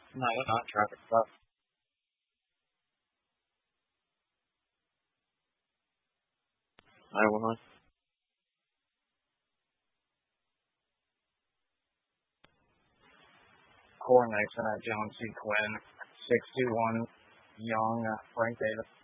No, they're not traffic stop. I coordination at Jones C. Quinn, 621 Young, Frank Davis.